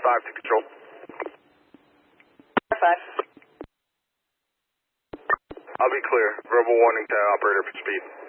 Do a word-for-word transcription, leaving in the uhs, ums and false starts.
five to control. five. I'll be clear. Verbal warning to operator for speed.